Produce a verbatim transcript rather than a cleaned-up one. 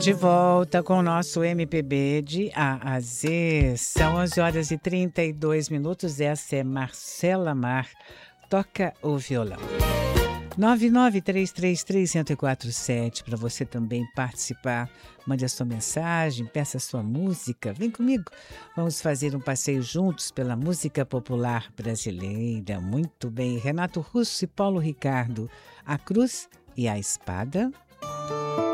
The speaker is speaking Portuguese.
De volta com o nosso M P B de A a Z. São onze horas e trinta e dois minutos. Essa é Marcela Mar. Toca o violão. nove nove três três três zero quatro sete para você também participar. Mande a sua mensagem, peça a sua música. Vem comigo. Vamos fazer um passeio juntos pela música popular brasileira. Muito bem. Renato Russo e Paulo Ricardo. A Cruz e a Espada.